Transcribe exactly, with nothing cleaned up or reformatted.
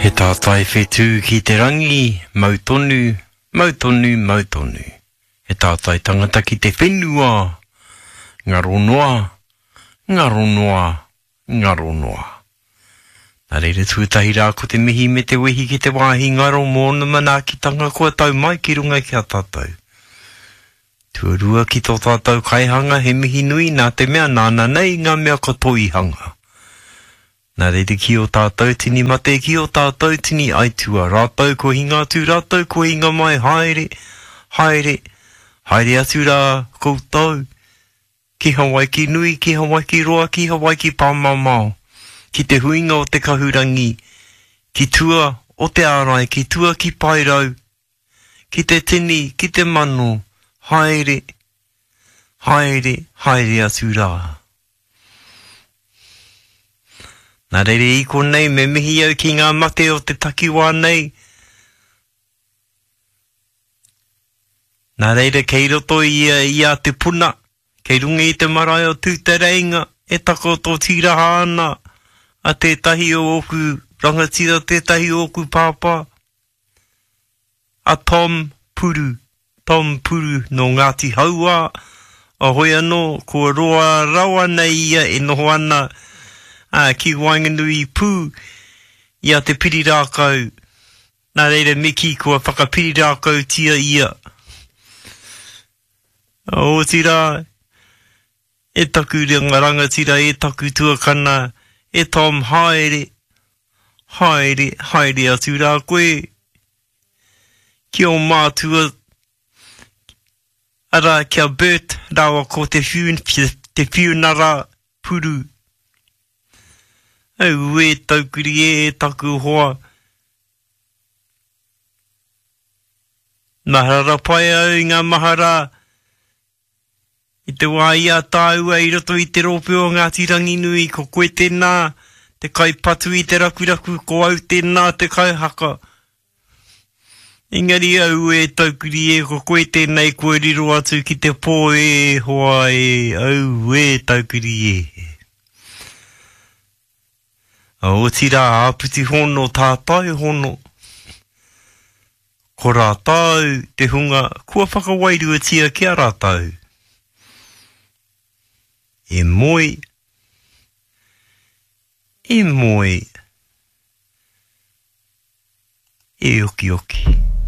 He tātai whetū ki te rangi, mautonu, mautonu, mautonu. He tātai tangata ki te whenua, ngaronoa, ngaronoa, ngaronoa. Nā reira tuatahi rā ko te mihi me te wehi ki te wāhi ngaro mōna mana ki tanga kua tau mai ki runga ki a tātou. Tuarua ki tō tātou kaihanga he mihi nui nā te mea nāna nei ngā mea katoi hanga. Nā reira ki o tātou tini mate ki o tātou tini aitua. Rātou ko hinga atu, rātou ko hinga mai haere, haere, haere atu rā koutou. Ki Hawaii ki nui, ki Hawaii ki roa, ki Hawaii ki pāmamao. Ki te huinga o te kahurangi, ki tua o te ārai, ki tua ki pairau, ki te tini, ki te mano, haere, haere, haere atu rā. Nā reire i ko nei me mihi au ki ngā mate o te takiwā nei. Nā reire kei roto i, i a te puna, kei rungi i te marae o tūtereinga, e tako tō tiraha ana, a tētahi o oku rangatira, tētahi o oku pāpā. A Tom Puru, Tom Puru no Ngāti Haua, a hoi anō, kua roa rawa nei ia e noho ana, Ah, ki Wainganui pū, ia te piri rākau. Nā reira miki kua whakapiri rākau tia ia. O tira, e taku rangaranga tira, e taku tuakana, e Tom haere, haere, haere atu rā koe. Ki o mātua, ara kia Bert, rāwa ko te whiun, te whiunara puru. Au e taukuri e taku hoa. Mahara pai au ngā mahara. I te wā ia tāua i roto i te rope o Ngāti Rangi Nui, ko koe tēnā, te kai patu i te rakuraku, ko au tēnā te kai haka. Engari au e taukuri e, ko koe tēnei koe riro atu ki te pō e hoa e, au e taukuri e. O tira āputi hono, tātai hono. Ko rātau, te hunga, kua whakawairua tia kia rātau. E moi, e moi, e oki oki.